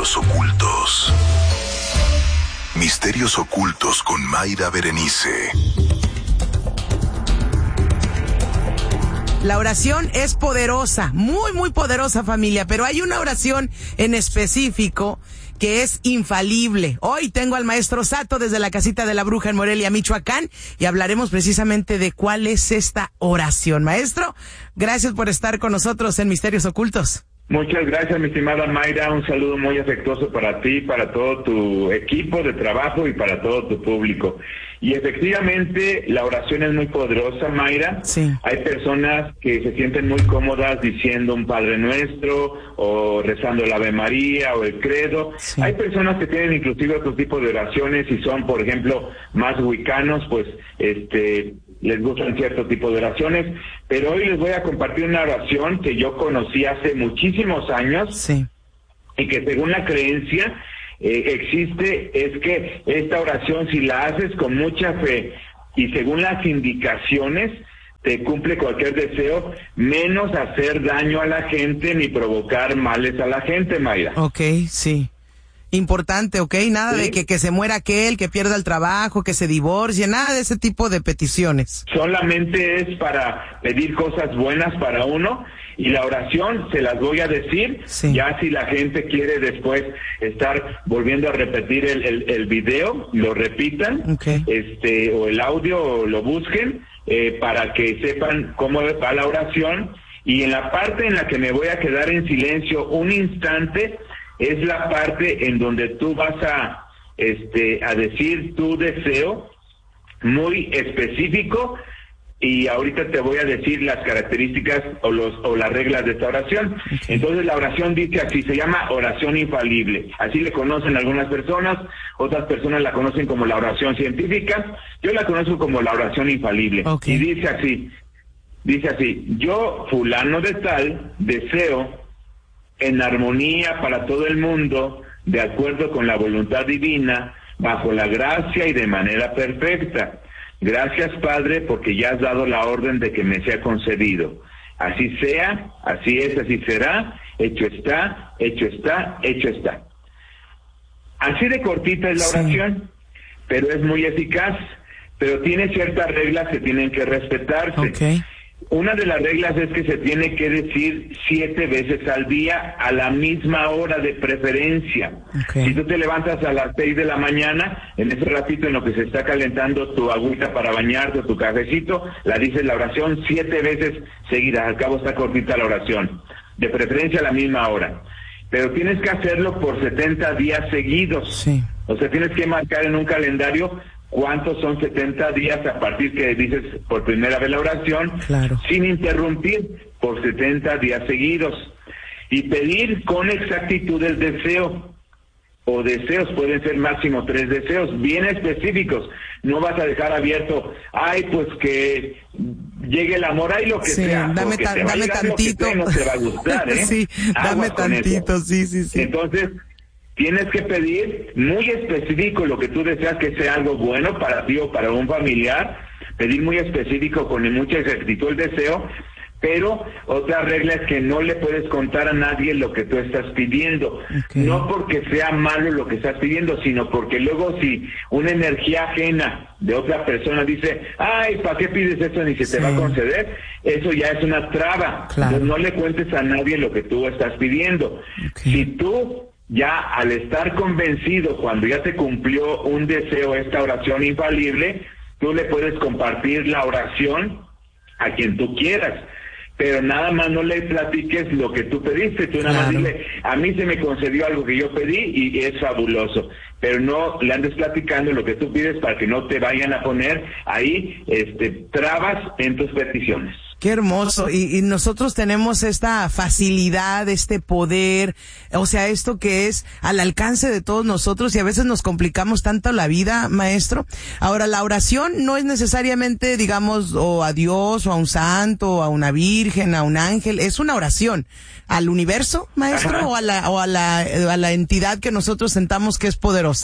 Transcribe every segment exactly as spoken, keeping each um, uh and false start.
Misterios ocultos. Misterios ocultos con Mayra Berenice. La oración es poderosa, muy, muy poderosa, familia, pero hay una oración en específico que es infalible. Hoy tengo al maestro Sato desde la casita de la Bruja en Morelia, Michoacán, y hablaremos precisamente de cuál es esta oración. Maestro, gracias por estar con nosotros en Misterios Ocultos. Muchas gracias, mi estimada Mayra. Un saludo muy afectuoso para ti, para todo tu equipo de trabajo y para todo tu público. Y efectivamente, la oración es muy poderosa, Mayra. Sí. Hay personas que se sienten muy cómodas diciendo un Padre Nuestro o rezando el Ave María o el Credo. Sí. Hay personas que tienen inclusive otro tipo de oraciones y son, por ejemplo, más wiccanos, pues, este... les gustan cierto tipo de oraciones, pero hoy les voy a compartir una oración que yo conocí hace muchísimos años. Sí. Y que según la creencia eh, existe, es que esta oración, si la haces con mucha fe y según las indicaciones, te cumple cualquier deseo, menos hacer daño a la gente ni provocar males a la gente, Mayra. Ok, sí. Importante, ¿ok? Nada sí. de que, que se muera aquel, que pierda el trabajo, que se divorcie, nada de ese tipo de peticiones. Solamente es para pedir cosas buenas para uno, y la oración se las voy a decir, sí. Ya si la gente quiere después estar volviendo a repetir el, el, el video, lo repitan, okay. este o el audio, o lo busquen, eh, para que sepan cómo va la oración, y en la parte en la que me voy a quedar en silencio un instante, es la parte en donde tú vas a este a decir tu deseo muy específico, y ahorita te voy a decir las características o los o las reglas de esta oración. Okay. Entonces la oración dice así, se llama oración infalible. Así le conocen algunas personas, otras personas la conocen como la oración científica, yo la conozco como la oración infalible. Okay. Y dice así, dice así, yo fulano de tal deseo en armonía para todo el mundo, de acuerdo con la voluntad divina, bajo la gracia y de manera perfecta. Gracias, Padre, porque ya has dado la orden de que me sea concedido. Así sea, así es, así será, hecho está, hecho está, hecho está. Así de cortita es la oración, sí. Pero es muy eficaz, pero tiene ciertas reglas que tienen que respetarse. Okay. Una de las reglas es que se tiene que decir siete veces al día a la misma hora de preferencia. Okay. Si tú te levantas a las seis de la mañana, en ese ratito en lo que se está calentando tu agüita para bañarte o tu cafecito, la dices la oración siete veces seguidas. Al cabo está cortita la oración. De preferencia a la misma hora. Pero tienes que hacerlo por setenta días seguidos. Sí. O sea, tienes que marcar en un calendario cuántos son setenta días a partir que dices por primera vez la oración, claro. Sin interrumpir, por setenta días seguidos. Y pedir con exactitud el deseo, o deseos, pueden ser máximo tres deseos, bien específicos. No vas a dejar abierto, ay, pues que llegue el amor, ay, lo que sí, sea. Dame, ta- te va dame a tantito. Sea, no te va a gustar, ¿eh? Sí, dame tantito, sí, sí, sí. Entonces, tienes que pedir muy específico lo que tú deseas que sea algo bueno para ti o para un familiar, pedir muy específico con mucha exactitud el deseo, pero otra regla es que no le puedes contar a nadie lo que tú estás pidiendo, okay. No porque sea malo lo que estás pidiendo, sino porque luego si una energía ajena de otra persona dice, ay, ¿para qué pides eso? Ni se sí. te va a conceder, eso ya es una traba, claro. Entonces no le cuentes a nadie lo que tú estás pidiendo. Okay. Si tú ya al estar convencido, cuando ya te cumplió un deseo, esta oración infalible, tú le puedes compartir la oración a quien tú quieras, pero nada más no le platiques lo que tú pediste, tú nada claro. más dile, a mí se me concedió algo que yo pedí y es fabuloso, pero no le andes platicando lo que tú pides para que no te vayan a poner ahí este trabas en tus peticiones. Qué hermoso, y, y nosotros tenemos esta facilidad, este poder, o sea, esto que es al alcance de todos nosotros, y a veces nos complicamos tanto la vida, maestro. Ahora, la oración no es necesariamente, digamos, o a Dios, o a un santo, o a una virgen, a un ángel, es una oración al universo, maestro, o a la, o a la, a la entidad que nosotros sentamos que es poderosa.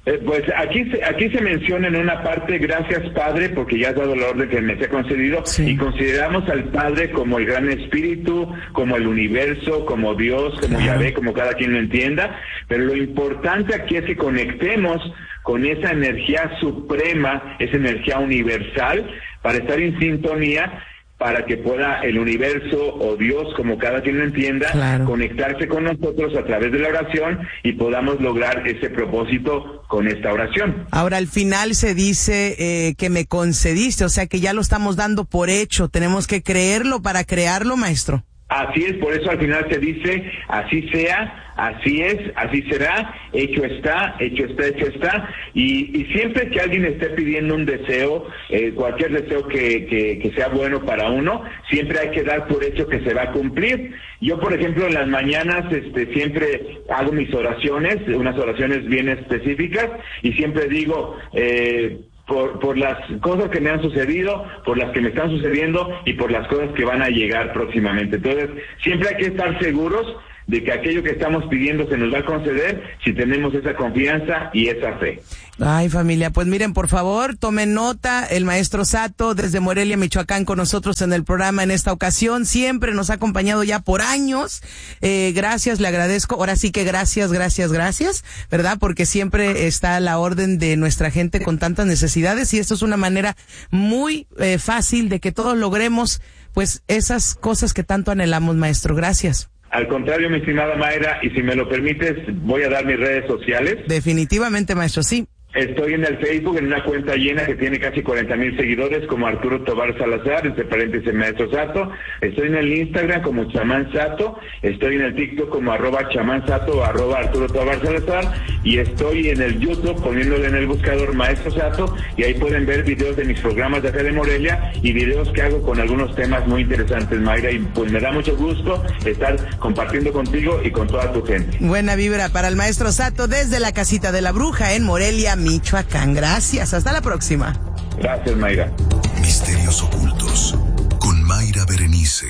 Eh, pues aquí se, aquí se menciona en una parte, gracias Padre, porque ya has dado la orden que me sea concedido, sí. Y consideramos al Padre como el gran espíritu, como el universo, como Dios, como claro. Yahvé, como cada quien lo entienda, pero lo importante aquí es que conectemos con esa energía suprema, esa energía universal, para estar en sintonía, para que pueda el universo o Dios, como cada quien lo entienda, claro. Conectarse con nosotros a través de la oración y podamos lograr ese propósito con esta oración. Ahora, al final se dice eh, que me concediste, o sea que ya lo estamos dando por hecho, tenemos que creerlo para crearlo, maestro. Así es, por eso al final se dice, así sea, así es, así será, hecho está, hecho está, hecho está, y, y siempre que alguien esté pidiendo un deseo, eh, cualquier deseo que, que, que sea bueno para uno, siempre hay que dar por hecho que se va a cumplir. Yo, por ejemplo, en las mañanas este, siempre hago mis oraciones, unas oraciones bien específicas, y siempre digo, eh, Por, por las cosas que me han sucedido, por las que me están sucediendo y por las cosas que van a llegar próximamente. Entonces, siempre hay que estar seguros de que aquello que estamos pidiendo se nos va a conceder si tenemos esa confianza y esa fe. Ay, familia, pues miren, por favor, tomen nota, el maestro Sato desde Morelia, Michoacán, con nosotros en el programa en esta ocasión, siempre nos ha acompañado ya por años, eh, gracias, le agradezco, ahora sí que gracias, gracias, gracias, ¿verdad? Porque siempre está a la orden de nuestra gente con tantas necesidades y esto es una manera muy eh, fácil de que todos logremos, pues, esas cosas que tanto anhelamos, maestro, gracias. Al contrario, mi estimada Mayra, y si me lo permites, voy a dar mis redes sociales. Definitivamente, maestro, sí. Estoy en el Facebook en una cuenta llena que tiene casi cuarenta mil seguidores como Arturo Tobar Salazar, entre paréntesis Maestro Sato. Estoy en el Instagram como Chamán Sato. Estoy en el TikTok como arroba Chamán Sato o arroba Arturo Tobar Salazar. Y estoy en el YouTube poniéndole en el buscador Maestro Sato y ahí pueden ver videos de mis programas de acá de Morelia y videos que hago con algunos temas muy interesantes, Mayra. Y pues me da mucho gusto estar compartiendo contigo y con toda tu gente. Buena vibra para el Maestro Sato desde la Casita de la Bruja en Morelia, Michoacán. Gracias, hasta la próxima. Gracias, Mayra. Misterios ocultos con Mayra Berenice.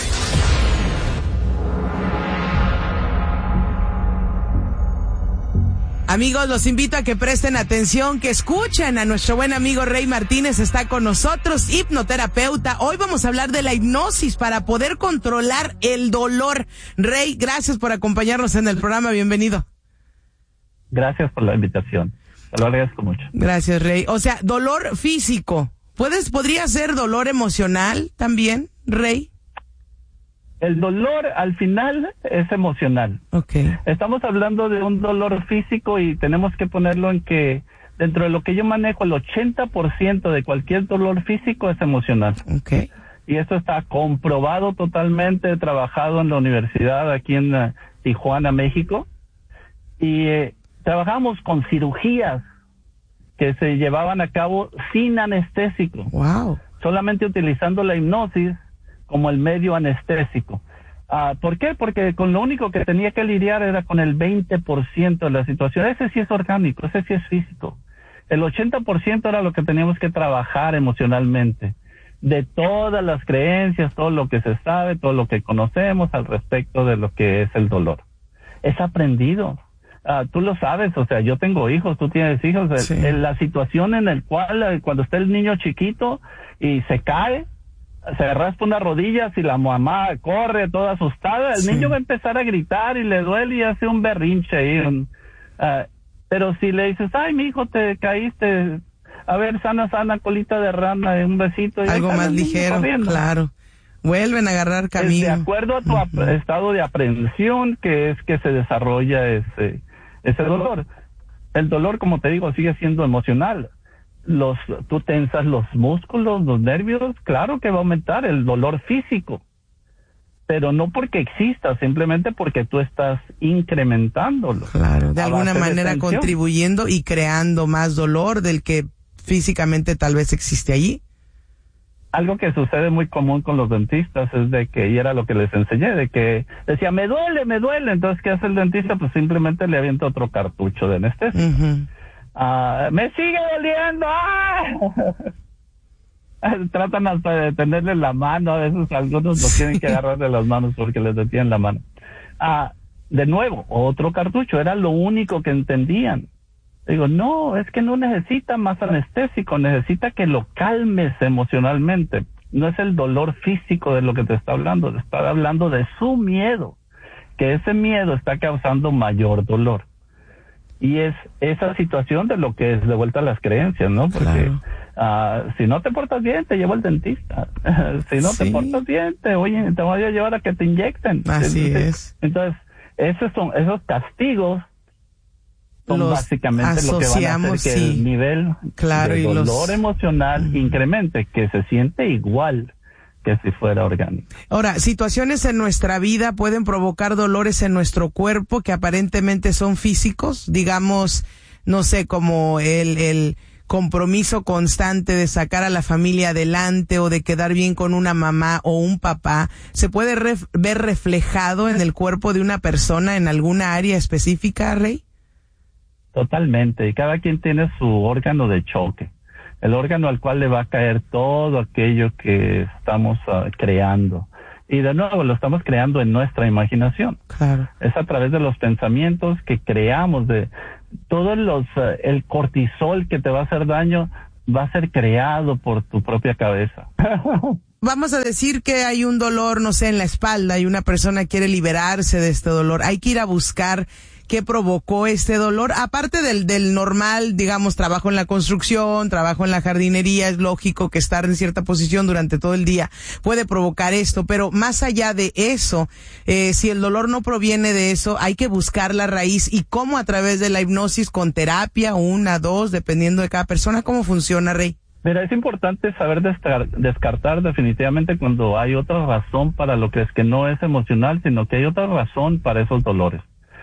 Amigos, los invito a que presten atención, que escuchen a nuestro buen amigo Rey Martínez, está con nosotros, hipnoterapeuta. Hoy vamos a hablar de la hipnosis para poder controlar el dolor. Rey, gracias por acompañarnos en el programa, bienvenido. Gracias por la invitación. Te lo agradezco mucho. Gracias, Rey. O sea, dolor físico. ¿Puedes, podría ser dolor emocional también, Rey? El dolor al final es emocional. Okay. Estamos hablando de un dolor físico y tenemos que ponerlo en que dentro de lo que yo manejo, el ochenta por ciento de cualquier dolor físico es emocional. Okay. Y esto está comprobado totalmente. He trabajado en la universidad aquí en uh, Tijuana, México. Y eh, trabajamos con cirugías que se llevaban a cabo sin anestésico. Wow. Solamente utilizando la hipnosis como el medio anestésico. Uh, ¿Por qué? Porque con lo único que tenía que lidiar era con el veinte por ciento de la situación. Ese sí es orgánico, ese sí es físico. El ochenta por ciento era lo que teníamos que trabajar emocionalmente. De todas las creencias, todo lo que se sabe, todo lo que conocemos al respecto de lo que es el dolor. Es aprendido. Uh, tú lo sabes, o sea, yo tengo hijos, tú tienes hijos. Sí. En, en la situación en la cual, cuando está el niño chiquito y se cae, se raspa una rodilla, si la mamá corre toda asustada, el sí. niño va a empezar a gritar y le duele y hace un berrinche ahí. Un, uh, pero si le dices, ay, mi hijo, te caíste, a ver, sana, sana, colita de rana, un besito. Y algo más ligero, claro. Vuelven a agarrar camino. Es de acuerdo a tu ap- uh-huh. estado de aprensión, que es que se desarrolla ese, ese dolor. El dolor, como te digo, sigue siendo emocional. Los, tú tensas los músculos, los nervios, claro que va a aumentar el dolor físico, pero no porque exista, simplemente porque tú estás incrementándolo. Claro, de alguna manera contribuyendo y creando más dolor del que físicamente tal vez existe allí. Algo que sucede muy común con los dentistas es de que, y era lo que les enseñé, de que decía, me duele, me duele, entonces ¿qué hace el dentista? Pues simplemente le avienta otro cartucho de anestesia. Uh-huh. Uh, me sigue doliendo. ¡Ah! Tratan hasta de tenerle la mano, a veces algunos los tienen que agarrar de las manos porque les detienen la mano. Uh, de nuevo, otro cartucho, era lo único que entendían. Digo, no, es que no necesita más anestésico, necesita que lo calmes emocionalmente. No es el dolor físico de lo que te está hablando, está hablando de su miedo, que ese miedo está causando mayor dolor. Y es esa situación de lo que es de vuelta a las creencias, ¿no? Porque claro. uh, si no te portas bien, te llevo al dentista. si no sí. te portas bien, te, oye, te voy a llevar a que te inyecten. Así entonces, es. Entonces, esos son esos castigos son los básicamente lo que van a hacer que sí. el nivel claro, de y dolor los... emocional mm. incremente, que se siente igual que si fuera orgánico. Ahora, situaciones en nuestra vida pueden provocar dolores en nuestro cuerpo que aparentemente son físicos, digamos, no sé, como el, el compromiso constante de sacar a la familia adelante o de quedar bien con una mamá o un papá, ¿se puede ref- ver reflejado en el cuerpo de una persona en alguna área específica, Rey? Totalmente, y cada quien tiene su órgano de choque, el órgano al cual le va a caer todo aquello que estamos uh, creando. Y de nuevo, lo estamos creando en nuestra imaginación. Claro. Es a través de los pensamientos que creamos, de todos los, uh, el cortisol que te va a hacer daño, va a ser creado por tu propia cabeza. Vamos a decir que hay un dolor, no sé, en la espalda y una persona quiere liberarse de este dolor. Hay que ir a buscar qué provocó este dolor, aparte del, del normal, digamos, trabajo en la construcción, trabajo en la jardinería, es lógico que estar en cierta posición durante todo el día puede provocar esto, pero más allá de eso, eh, si el dolor no proviene de eso, hay que buscar la raíz y cómo a través de la hipnosis con terapia, una, dos, dependiendo de cada persona, ¿cómo funciona, Rey? Mira, es importante saber descar- descartar definitivamente cuando hay otra razón para lo que es que no es emocional, sino que hay otra razón para esos dolores.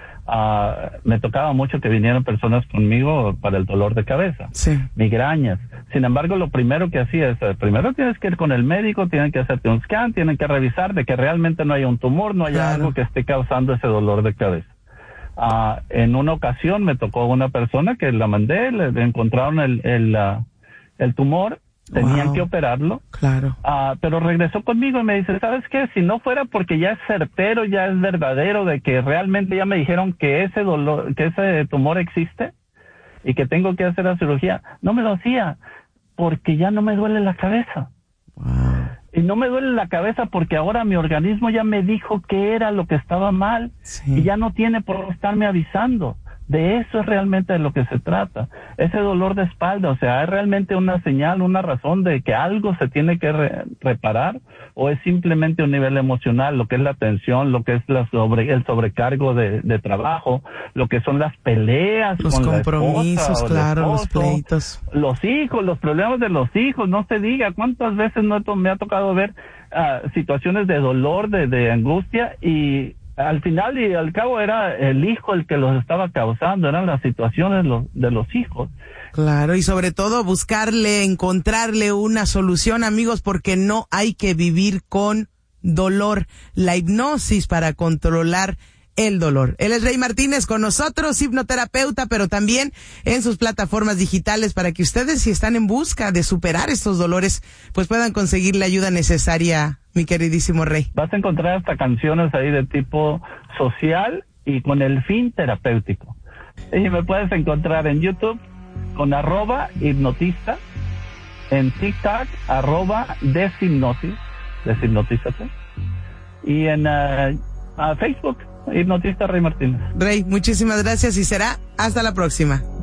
Uh, me tocaba mucho que vinieran personas conmigo para el dolor de cabeza, sí. migrañas. Sin embargo, lo primero que hacía es, eh, primero tienes que ir con el médico, tienen que hacerte un scan, tienen que revisar de que realmente no haya un tumor, no haya claro. algo que esté causando ese dolor de cabeza. Uh, en una ocasión me tocó una persona que la mandé, le, le encontraron el, el, uh, el tumor, tenían wow. que operarlo, claro. uh, pero regresó conmigo y me dice, ¿sabes qué? Si no fuera porque ya es certero, ya es verdadero, de que realmente ya me dijeron que ese dolor, que ese tumor existe y que tengo que hacer la cirugía, no me lo hacía porque ya no me duele la cabeza. Wow. Y no me duele la cabeza porque ahora mi organismo ya me dijo que era lo que estaba mal sí. y ya no tiene por qué estarme avisando. De eso es realmente de lo que se trata. Ese dolor de espalda, o sea, ¿es realmente una señal, una razón de que algo se tiene que re- reparar? ¿O es simplemente un nivel emocional, lo que es la tensión, lo que es la sobre, el sobrecargo de, de trabajo, lo que son las peleas los con compromisos, la esposa, claro, el los esposo, pleitos, los hijos, los problemas de los hijos, no se diga cuántas veces no me ha tocado ver uh, situaciones de dolor, de, de angustia, y al final y al cabo era el hijo el que los estaba causando, eran las situaciones los, de los hijos. Claro, y sobre todo buscarle, encontrarle una solución, amigos, porque no hay que vivir con dolor. La hipnosis para controlar el dolor. Él es Rey Martínez con nosotros, hipnoterapeuta, pero también en sus plataformas digitales para que ustedes, si están en busca de superar estos dolores, pues puedan conseguir la ayuda necesaria, mi queridísimo Rey. Vas a encontrar hasta canciones ahí de tipo social y con el fin terapéutico. Y me puedes encontrar en YouTube con arroba hipnotista, en TikTok arroba deshipnosis, deshipnotízate, y en uh, uh, Facebook, Hipnotista Rey Martínez. Rey, muchísimas gracias y será hasta la próxima.